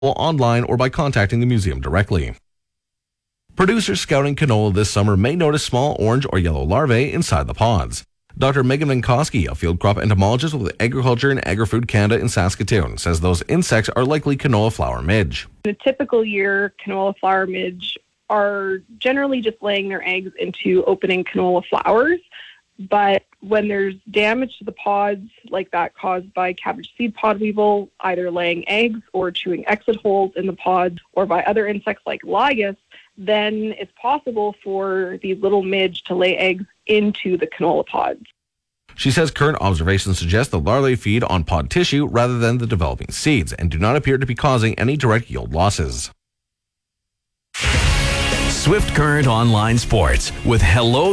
online or by contacting the museum directly. Producers scouting canola this summer may notice small orange or yellow larvae inside the pods. Dr. Megan Vinkoski, a field crop entomologist with Agriculture and Agri-Food Canada in Saskatoon, says those insects are likely canola flower midge. In a typical year, canola flower midge are generally just laying their eggs into opening canola flowers. But when there's damage to the pods, like that caused by cabbage seed pod weevil, either laying eggs or chewing exit holes in the pods, or by other insects like ligas, then it's possible for these little midge to lay eggs into the canola pods. She says current observations suggest the larvae feed on pod tissue rather than the developing seeds and do not appear to be causing any direct yield losses. Swift Current Online Sports with Hello